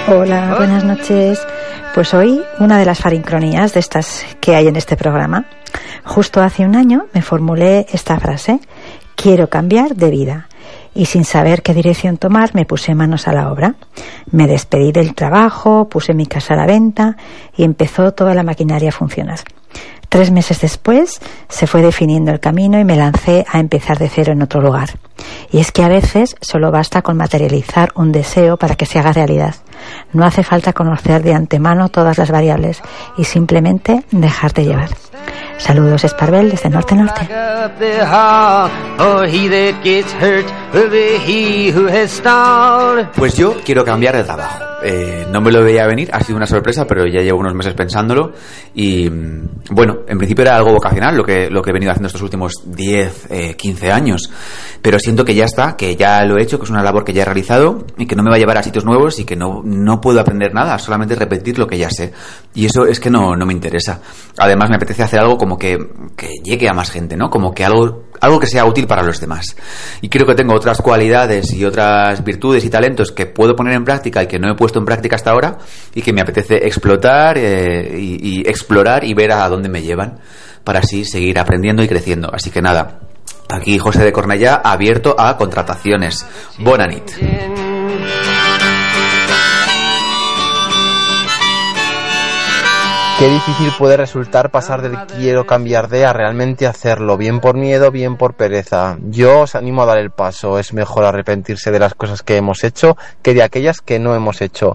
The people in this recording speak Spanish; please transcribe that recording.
Hola, buenas noches. Pues hoy una de las farincronías de estas que hay en este programa. Justo hace un año me formulé esta frase: quiero cambiar de vida. Y sin saber qué dirección tomar me puse manos a la obra. Me despedí del trabajo, puse mi casa a la venta y empezó toda la maquinaria a funcionar. 3 meses después se fue definiendo el camino y me lancé a empezar de cero en otro lugar. Y es que a veces solo basta con materializar un deseo para que se haga realidad. No hace falta conocer de antemano todas las variables y simplemente dejarte llevar. Saludos, Esparvel, desde Norte Norte. Pues yo quiero cambiar de trabajo. No me lo veía venir, ha sido una sorpresa, pero ya llevo unos meses pensándolo y bueno, en principio era algo vocacional lo que he venido haciendo estos últimos 10, 15 años, pero siento que ya está, que ya lo he hecho, que es una labor que ya he realizado y que no me va a llevar a sitios nuevos y que no puedo aprender nada, solamente repetir lo que ya sé, y eso es que no me interesa. Además me apetece hacer algo como que llegue a más gente, ¿no? Como que algo que sea útil para los demás. Y creo que tengo otras cualidades y otras virtudes y talentos que puedo poner en práctica y que no he puesto en práctica hasta ahora y que me apetece explotar y explorar y ver a dónde me llevan para así seguir aprendiendo y creciendo. Así que nada, aquí José de Cornellá, abierto a contrataciones. Bona nit. Qué difícil puede resultar pasar del quiero cambiar de a realmente hacerlo, bien por miedo, bien por pereza. Yo os animo a dar el paso, es mejor arrepentirse de las cosas que hemos hecho que de aquellas que no hemos hecho.